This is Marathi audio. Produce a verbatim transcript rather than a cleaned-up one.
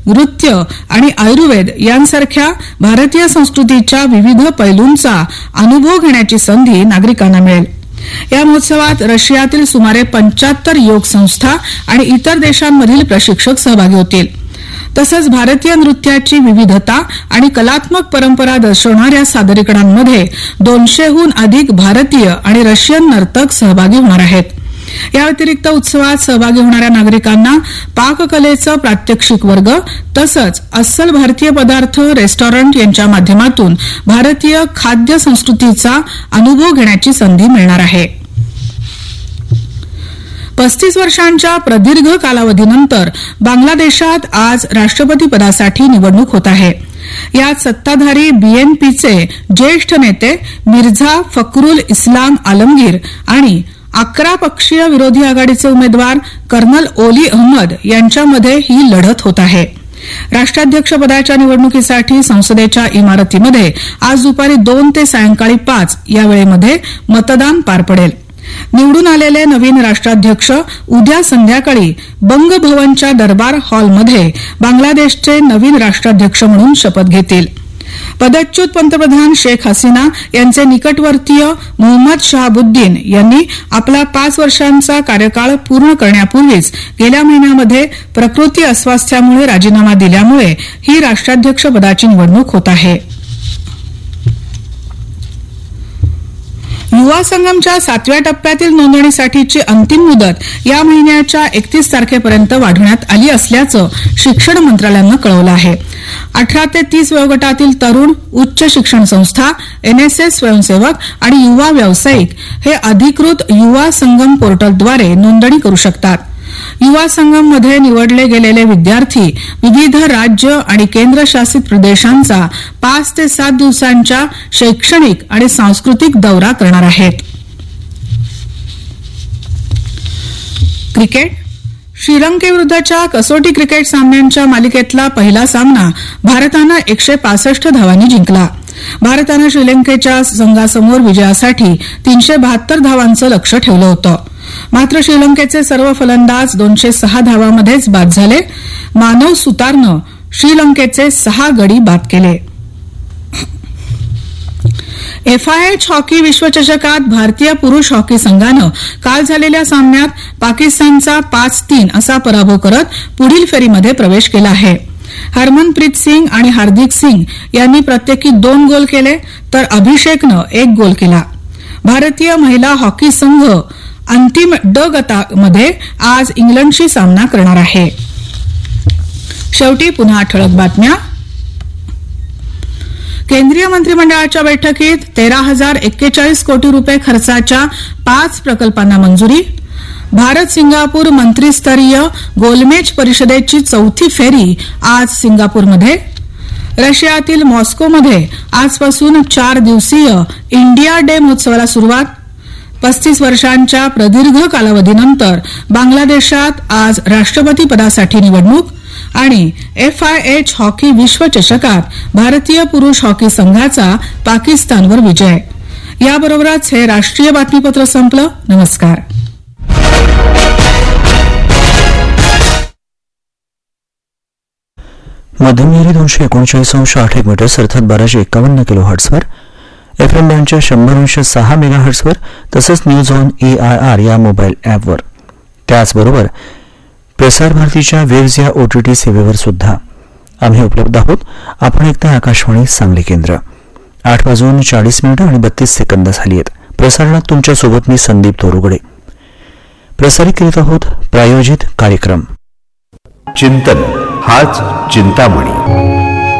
नृत्य आणि आयुर्वेद यांसारख्या भारतीय संस्कृतीच्या विविध पैलूंचा अनुभव घेण्याची संधी नागरिकांना मिळेल. या महोत्सवात रशियातील सुमारे पंच्याहत्तर योग संस्था आणि इतर देशांमधील प्रशिक्षक सहभागी होतील. तसंच भारतीय नृत्याची विविधता आणि कलात्मक परंपरा दर्शवणाऱ्या सादरीकरणांमध्ये दोनशेहून अधिक भारतीय आणि रशियन नर्तक सहभागी होणार आहेत. या व्यतिरिक्त उत्सवात सहभागी होणाऱ्या नागरिकांना पाककलेचं प्रात्यक्षिक वर्ग तसंच अस्सल भारतीय पदार्थ रेस्टॉरंट यांच्या माध्यमातून भारतीय खाद्य संस्कृतीचा अनुभव घेण्याची संधी मिळणार आहे. पस्तीस वर्षांच्या प्रदीर्घ कालावधीनंतर बांगलादेशात आज राष्ट्रपती पदासाठी निवडणूक होत आहे. यात सत्ताधारी बीएनपीचे ज्येष्ठ नेते मिर्झा फखरुल इस्लाम आलमगीर आणि अकरा पक्षीय विरोधी आघाडीचे उमेदवार कर्नल ओली अहमद यांच्यामध्ये ही लढत होत आहे. राष्ट्राध्यक्षपदाच्या निवडणुकीसाठी संसदेच्या इमारतीमध्ये आज दुपारी दोन ते सायंकाळी पाच या वेळेमध्ये मतदान पार पडेल. निवडून आलेले नवीन राष्ट्राध्यक्ष उद्या संध्याकाळी बंगभवनच्या दरबार हॉलमध्ये बांगलादेशचे नवीन राष्ट्राध्यक्ष म्हणून शपथ घेतील. पदच्युत पंतप्रधान शेख हसीना यांचे निकटवर्तीय मोहम्मद शहाबुद्दीन यांनी आपला पाच वर्षांचा कार्यकाळ पूर्ण करण्यापूर्वीच गेल्या महिन्यामध्ये प्रकृती अस्वास्थ्यामुळे राजीनामा दिल्यामुळे ही राष्ट्राध्यक्ष पदाची निवडणूक होत आहे. युवा संगमच्या सातव्या टप्प्यातील नोंदणीसाठीची अंतिम मुदत या महिन्याच्या एकतीस तारखेपर्यंत वाढवण्यात आली असल्याचं शिक्षण मंत्रालयानं कळवलं आहे. अठरा ते तीस वयोगटातील तरुण, उच्च शिक्षण संस्था, एनएसएस स्वयंसेवक आणि युवा व्यावसायिक हे अधिकृत युवा संगम पोर्टलद्वारे नोंदणी करू शकतात. युवा संगम मध्ये निवडले गेलेले विद्यार्थी विविध राज्य आणि केंद्रशासित प्रदेशांचा पाच ते सात दिवसांच्या शैक्षणिक आणि सांस्कृतिक दौरा करणार आहेत. क्रिकेट. श्रीलंकेविरुद्धच्या कसोटी क्रिकेट सामन्यांच्या मालिकेतला पहिला सामना भारतानं एकशे पासष्ट धावांनी जिंकला. भारतानं श्रीलंकेच्या संघासमोर विजयासाठी तीनशे बहात्तर धावांचं लक्ष्य ठेवलं होतं. मात्र श्रीलंकेचे सर्व फलंदाज दोनशे सहा धावांमध्येच बाद झाले. मानव सुतारनं श्रीलंकेचे सहा गडी बाद केले. एफआयएच हॉकी विश्वचषकात भारतीय पुरुष हॉकी संघानं काल झालेल्या सामन्यात पाकिस्तानचा पाच तीन असा पराभव करत पुढील फेरीमध्ये प्रवेश केला आहे. हरमनप्रीत सिंग आणि हार्दिक सिंग यांनी प्रत्येकी दोन गोल केले तर अभिषेकनं एक गोल केला. भारतीय महिला हॉकी संघ अंतिम ड गटामध्ये आज इंग्लंडशी सामना करणार आहे. शेवटी पुन्हा ठळक बातम्या. केंद्रीय मंत्रिमंडळाच्या बैठकीत तेरा हजार एक्केचाळीस कोटी रुपये खर्चाच्या पाच प्रकल्पांना मंजुरी. भारत सिंगापूर मंत्रीस्तरीय गोलमेज परिषदेची चौथी फेरी आज सिंगापूरमध्ये. रशियातील मॉस्कोमध्ये आजपासून चार दिवसीय इंडिया डे महोत्सवाला सुरुवात. पस्तीस वर्षांच्या प्रदीर्घ कालावधीनंतर बांगलादेशात आज राष्ट्रपती पदासाठी निवडणूक आणि एफआयएच हॉकी विश्वचषकात भारतीय पुरुष हॉकी संघाचा पाकिस्तानवर विजय. याबरोबरच हे राष्ट्रीय बातमीपत्र संपलं. नमस्कार. मध्यमगिरी दोनशे एकोणचाळीस अंश आठ एक मीटर्स अर्थात बाराशे एक्कावन्न किलो हर्ट्सवर, एफ एम बँडच्या शंभर अंश सहा मेगा हर्ट्सवर तसंच news on A I R या मोबाईल ॲपवर, त्याचबरोबर प्रसार भारतीच्या वेव्ज या ओटीटी सेवेवर सुद्धा आम्ही उपलब्ध आहोत. आपण ऐकता आकाशवाणी सांगली केंद्र. आठ वाजून चाळीस मिनिटं आणि बत्तीस सेकंद झाली आहेत. प्रसारणात तुमच्यासोबत मी संदीप तोरुगडे. प्रसारित करीत आहोत प्रायोजित कार्यक्रम चिंतन हाच चिंतामणी.